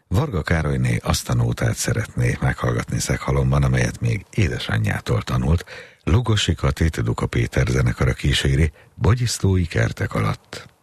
Varga Károlyné azt a nótát szeretné meghallgatni Szeghalomban, amelyet még édesanyjától tanult. Lugosi Kati, Duka Péter zenekara kíséri Bogyisztói kertek alatt.